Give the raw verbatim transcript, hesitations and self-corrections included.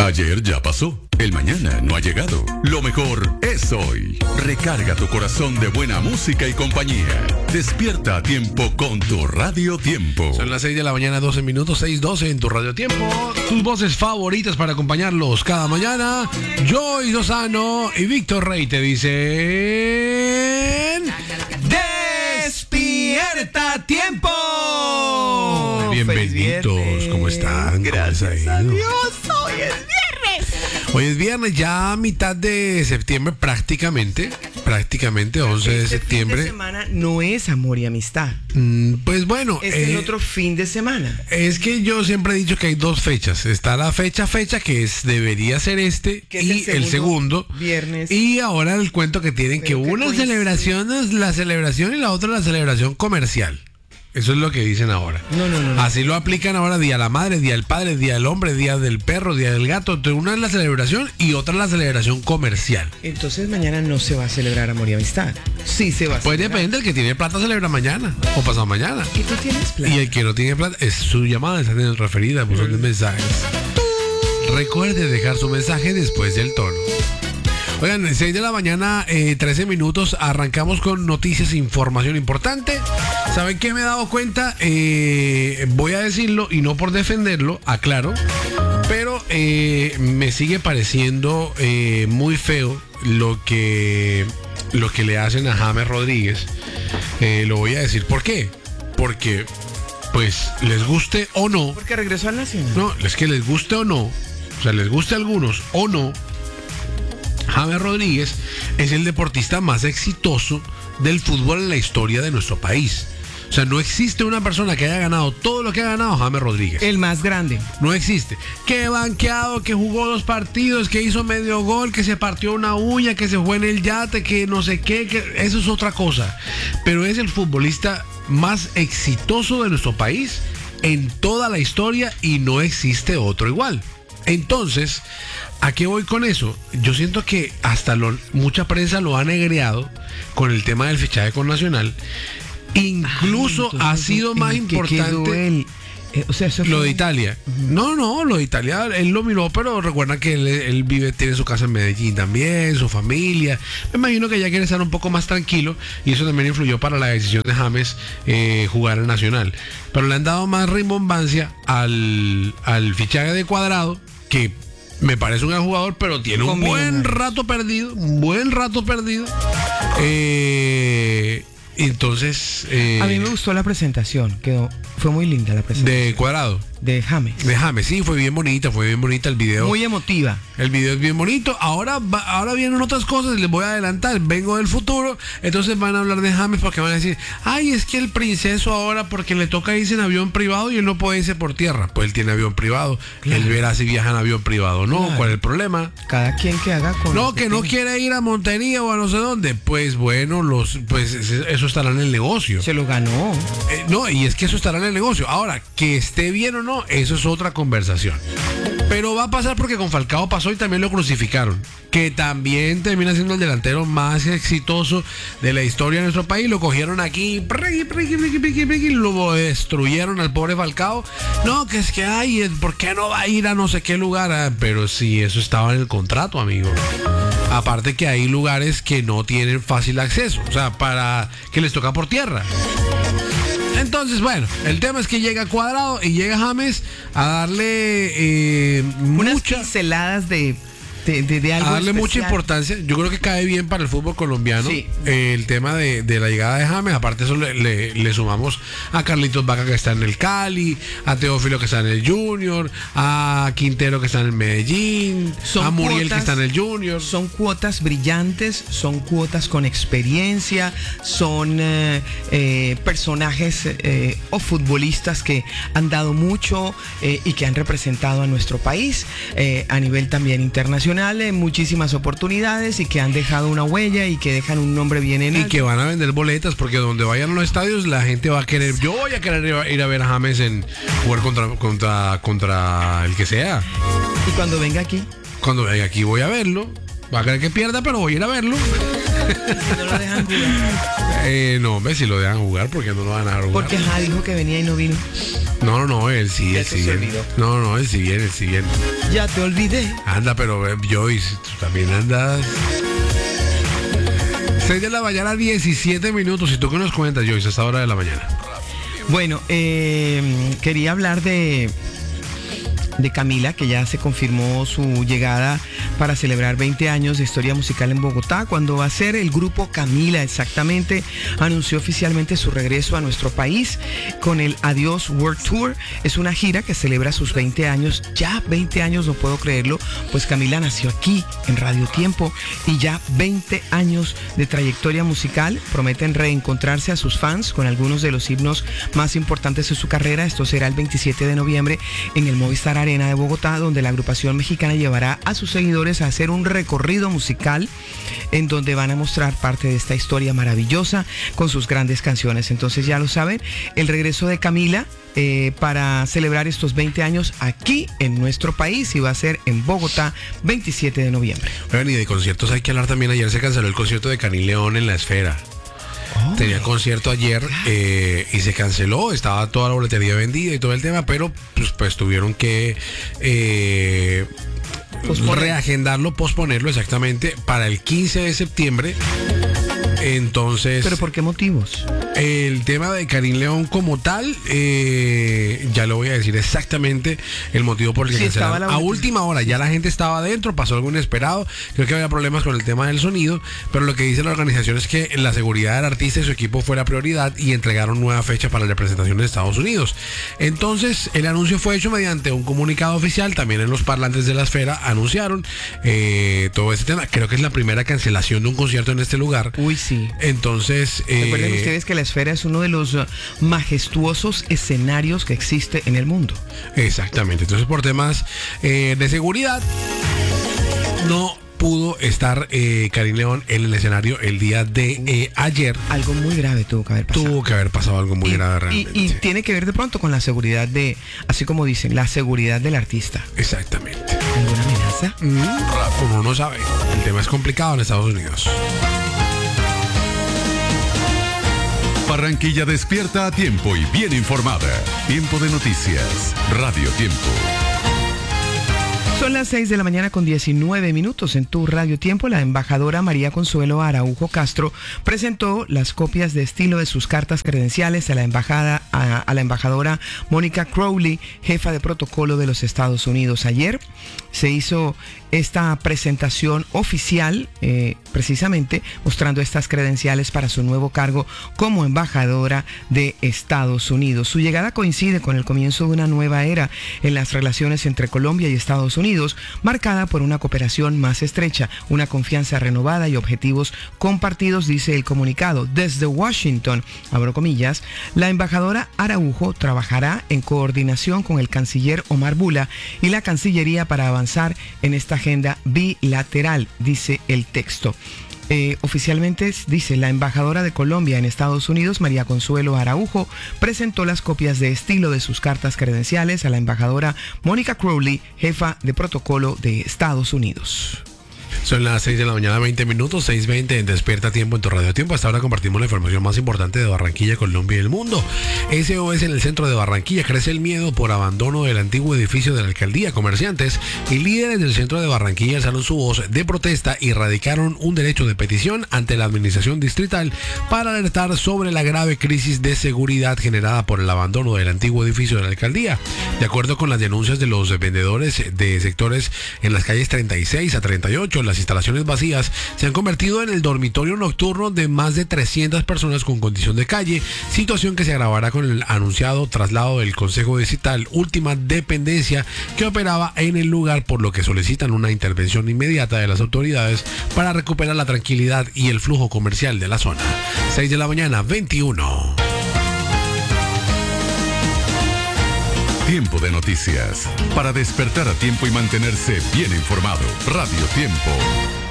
Ayer ya pasó, el mañana no ha llegado. Lo mejor es hoy. Recarga tu corazón de buena música y compañía. Despierta a tiempo con tu Radio Tiempo. Son las seis de la mañana, doce minutos, seis doce en tu Radio Tiempo. Tus voces favoritas para acompañarlos cada mañana. Joy Lozano y Víctor Rey te dicen... ¡Despierta tiempo! Bienvenidos, ¿cómo están? Gracias ¿Cómo a Dios, hoy es viernes. Hoy es viernes, ya a mitad de septiembre prácticamente, prácticamente once de Este septiembre. fin de semana no es amor y amistad. Mm, pues bueno, Es eh, el otro fin de semana. es que yo siempre he dicho que hay dos fechas. Está la fecha fecha que es debería ser este Que es y el el segundo segundo viernes. Y ahora el cuento que tienen que Pero que una coincide. celebración es la celebración y la otra la celebración comercial. Eso es lo que dicen ahora. No, no, no, no. Así lo aplican ahora, Día de la Madre, Día del Padre, Día del Hombre, Día del Perro, Día del Gato. Entonces, una es la celebración y otra es la celebración comercial. Entonces mañana no se va a celebrar amor y amistad. Sí se va a Pues celebrar. depende, el que tiene plata celebra mañana o pasado mañana. ¿Y tú tienes plata? Y el que no tiene plata, es su llamada, está en referida, buzón de mensajes. Recuerde dejar su mensaje después del tono. Oigan, seis de la mañana, eh, trece minutos, arrancamos con noticias e información importante. ¿Saben qué me he dado cuenta? Eh, voy a decirlo y no por defenderlo, aclaro, pero eh, me sigue pareciendo eh, muy feo lo que, lo que le hacen a James Rodríguez. Eh, lo voy a decir, ¿por qué? Porque, pues, les guste o no, Porque regresó al Nacional. no, es que les guste o no, o sea, les guste a algunos o no, James Rodríguez es el deportista más exitoso del fútbol en la historia de nuestro país. O sea, no existe una persona que haya ganado todo lo que ha ganado James Rodríguez. El más grande. No existe. Que banqueado, que jugó dos partidos, que hizo medio gol, que se partió una uña, que se fue en el yate, que no sé qué, que eso es otra cosa. Pero es el futbolista más exitoso de nuestro país en toda la historia y no existe otro igual. Entonces, ¿a qué voy con eso? Yo siento que hasta lo, mucha prensa lo ha negreado con el tema del fichaje con Nacional. Incluso Ay, ha entonces, sido ¿en más qué quedó importante el- eh, o sea, eso lo fue- de Italia. No, no, lo de Italia, él lo miró, pero recuerda que él, él vive, tiene su casa en Medellín también, su familia. Me imagino que ya quiere estar un poco más tranquilo y eso también influyó para la decisión de James eh, jugar en Nacional. Pero le han dado más rimbombancia al, al fichaje de Cuadrado, que me parece un gran jugador, pero tiene un Con buen Millonarios. rato perdido, un buen rato perdido. Eh, entonces, eh, A mí me gustó la presentación. Quedó, fue muy linda la presentación. de Cuadrado. De James. De James, sí, fue bien bonita, fue bien bonita el video. Muy emotiva. El video es bien bonito. Ahora va- ahora vienen otras cosas, les voy a adelantar. Vengo del futuro, entonces van a hablar de James porque van a decir, ay, es que el princeso ahora porque le toca irse en avión privado y él no puede irse por tierra. Pues él tiene avión privado. Claro. Él verá si viaja en avión privado o no. Claro. ¿Cuál es el problema? Cada quien que haga con No, lo que no tenga. quiere ir a Montería o a no sé dónde. Pues bueno, los pues eso estará en el negocio. Se lo ganó. Eh, no, y es que eso estará en el negocio. Ahora, que esté bien o no, eso es otra conversación. Pero va a pasar porque con Falcao pasó y también lo crucificaron. Que también termina siendo el delantero más exitoso de la historia de nuestro país. Lo cogieron aquí, priqui, priqui, priqui, priqui, priqui, lo destruyeron al pobre Falcao. No, que es que ay, ¿por qué no va a ir a no sé qué lugar? Ah, pero sí, eso estaba en el contrato, amigo. Aparte que hay lugares que no tienen fácil acceso, o sea, para que les toca por tierra. Entonces, bueno, el tema es que llega Cuadrado y llega James a darle eh, Unas mucha, pinceladas de, de, de, de algo a darle mucha especial. importancia. Yo creo que cae bien para el fútbol colombiano Sí. eh, el tema de, de la llegada de James. Aparte eso le, le- le sumamos a Carlitos Vaca que está en el Cali, a Teófilo que está en el Junior, a Quintero que está en el Medellín, Son a Muriel cuotas- que está en el Junior. Son cuotas brillantes, son cuotas con experiencia, son eh, eh, personajes eh, o futbolistas que han dado mucho eh, y que han representado a nuestro país eh, a nivel también internacional en muchísimas oportunidades y que han dejado una huella y que dejan un nombre bien en Y alto. que van a vender boletas porque donde vayan a los estadios la gente va a querer, yo voy a querer ir a- ir a ver a James en jugar contra contra contra el que sea. Y cuando venga aquí, Cuando venga aquí voy a verlo. Va a querer que pierda, pero voy a ir a verlo. No lo dejan jugar. Eh, no, hombre, si lo dejan jugar, ¿por qué no lo van a dejar jugar? Porque ja, dijo que venía y no vino. No, no, no, él sí, él Eso sí. se él- olvidó. No, no, él sí viene, él sí viene. Ya te olvidé. Anda, pero eh, Joyce, tú también andas. seis de la mañana, diecisiete minutos. ¿Y tú qué nos cuentas, Joyce, a esta hora de la mañana? Bueno, eh, quería hablar de, de Camila, que ya se confirmó su llegada para celebrar veinte años de historia musical en Bogotá. Cuando va a ser el grupo Camila, exactamente, anunció oficialmente su regreso a nuestro país con el Adiós World Tour. Es una gira que celebra sus veinte años, ya veinte años, no puedo creerlo, pues Camila nació aquí en Radio Tiempo y ya veinte años de trayectoria musical. Prometen reencontrarse a sus fans con algunos de los himnos más importantes de su carrera. Esto será el veintisiete de noviembre en el Movistar Arena de Bogotá, donde la agrupación mexicana llevará a sus seguidores a hacer un recorrido musical en donde van a mostrar parte de esta historia maravillosa con sus grandes canciones. Entonces ya lo saben, el regreso de Camila eh, para celebrar estos veinte años aquí en nuestro país, y va a ser en Bogotá veintisiete de noviembre. Bueno, y de conciertos hay que hablar también. Ayer se canceló el concierto de Karim León en La Esfera. Oh, Tenía concierto ayer eh, y se canceló, estaba toda la boletería vendida y todo el tema, pero pues, pues tuvieron que eh, Posponer. reagendarlo, posponerlo exactamente para el quince de septiembre. Entonces, ¿Pero por qué motivos? el tema de Karim León como tal, eh, ya lo voy a decir exactamente el motivo por el que Sí, estaba cancelaron. la A última. última hora ya la gente estaba adentro, pasó algo inesperado, creo que había problemas con el tema del sonido, pero lo que dice la organización es que la seguridad del artista y su equipo fue la prioridad y entregaron nueva fecha para la representación de Estados Unidos. Entonces, el anuncio fue hecho mediante un comunicado oficial, también en los parlantes de La Esfera anunciaron eh, todo este tema. Creo que es la primera cancelación de un concierto en este lugar. Uy, sí. Entonces, eh, Recuerden ustedes que la Esfera es uno de los uh, majestuosos escenarios que existe en el mundo. exactamente. Entonces, por temas eh, de seguridad, no pudo estar eh, Karim León en el escenario el día de eh, ayer. Algo muy grave tuvo que haber pasado. Tuvo que haber pasado algo muy y, grave y- realmente. y tiene que ver de pronto con la seguridad de, así como dicen, la seguridad del artista. Exactamente. ¿Alguna amenaza? Mm, uno no sabe. El tema es complicado en Estados Unidos. Barranquilla despierta a tiempo y bien informada. Tiempo de noticias. Radio Tiempo. Son las seis de la mañana con diecinueve minutos. En tu Radio Tiempo, la embajadora María Consuelo Araujo Castro presentó las copias de estilo de sus cartas credenciales a la embajada a, a la embajadora Mónica Crowley, jefa de protocolo de los Estados Unidos. Ayer se hizo esta presentación oficial, eh, precisamente mostrando estas credenciales para su nuevo cargo como embajadora de Estados Unidos. Su llegada coincide con el comienzo de una nueva era en las relaciones entre Colombia y Estados Unidos, marcada por una cooperación más estrecha, una confianza renovada y objetivos compartidos, dice el comunicado. Desde Washington, abro comillas, la embajadora Araujo trabajará en coordinación con el canciller Omar Bula y la Cancillería para avanzar en esta agenda bilateral, dice el texto. Eh, oficialmente dice la embajadora de Colombia en Estados Unidos, María Consuelo Araujo, presentó las copias de estilo de sus cartas credenciales a la embajadora Mónica Crowley, jefa de protocolo de Estados Unidos. Son las seis de la mañana, veinte minutos, seis veinte en Despierta Tiempo en tu Radio Tiempo. Hasta ahora compartimos la información más importante de Barranquilla, Colombia y el mundo. S O S en el centro de Barranquilla. Crece el miedo por abandono del antiguo edificio de la alcaldía. Comerciantes y líderes del centro de Barranquilla alzaron su voz de protesta y radicaron un derecho de petición ante la administración distrital para alertar sobre la grave crisis de seguridad generada por el abandono del antiguo edificio de la alcaldía. De acuerdo con las denuncias de los vendedores de sectores en las calles treinta y seis a treinta y ocho, las instalaciones vacías se han convertido en el dormitorio nocturno de más de trescientas personas con condición de calle, situación que se agravará con el anunciado traslado del Consejo Distrital, última dependencia que operaba en el lugar, por lo que solicitan una intervención inmediata de las autoridades para recuperar la tranquilidad y el flujo comercial de la zona. seis de la mañana, veintiuno. Tiempo de noticias. Para despertar a tiempo y mantenerse bien informado. Radio Tiempo.